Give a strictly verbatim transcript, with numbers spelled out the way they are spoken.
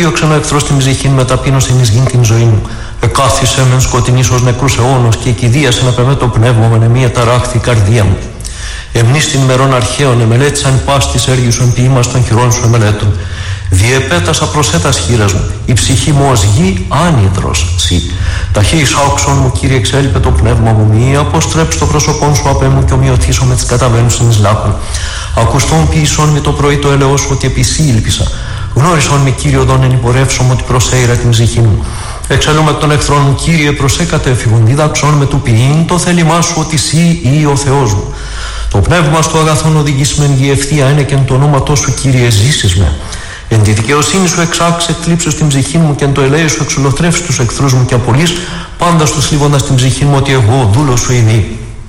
εδίωξεν ο εχθρός την ψυχή με ταπείνωσιν εις γην την ζωή μου. Εκάθισε μεν σκοτεινής ως νεκρούς αιώνος και εκηδίασε να πεμέ το πνεύμα με μία ταράχθη καρδία μου. Εμνείς την μερών αρχαίων εμελέτησαν πας της έργης σου ποιήμας των χειρών σου εμελέτων. Διεπέτασα προσέτας χείρας μου, η ψυχή μου ως γη άνητρος σι. Ταχύης άουξον μου, Κύριε, εξέλιπε το πνεύμα μου, μη αποστρέψει το πρόσωπόν σου απέ μου και ομοιωθήσω με τις καταβαίνους εις λάκων. Ακουστών ποιησόν με το πρωί το έλεος σου ότι επί σύ ήλπισα. Γνώρισον με, Κύριε, οδόν εν υπορεύσομαι ότι προσέειρα την ψυχή μου. Εξελούμε εκ των εχθρών μου, Κύριε, προσέκατε εφηγον, διδάξον με του ποιήν το θέλημά σου ότι σύ ή ο Θεός μου. Το πνεύμα στο αγαθόν οδηγείς μεν γη ευθεία είναι και εν το ονόματό σου, Κύριε, ζήσεις με. Εν τη δικαιοσύνη σου εξάξε εκλείψου στην ψυχή μου και εν το ελέη σου εξολοθρεύσει τους εχθρούς μου και απολύς πάντα στους θλίβοντας την ψυχή μου ότι εγώ δούλος σου ειδεί.